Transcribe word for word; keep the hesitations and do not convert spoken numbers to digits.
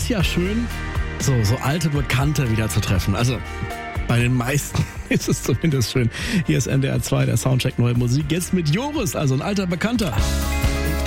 ist ja schön, so, so alte Bekannte wieder zu treffen. Also bei den meisten ist es zumindest schön. Hier ist N D R zwei, der Soundcheck Neue Musik. Jetzt mit Joris, also ein alter Bekannter.